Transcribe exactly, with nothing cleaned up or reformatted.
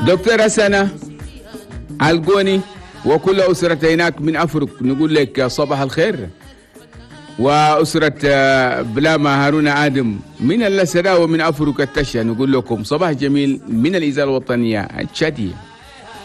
دكتور حسنة القوني وكل أسرة هناك من أفرق نقول لك صباح الخير، وأسرة بلاما هارون آدم من اللسرة ومن أفرق التشا نقول لكم صباح جميل من الإذاعة الوطنية التشادية.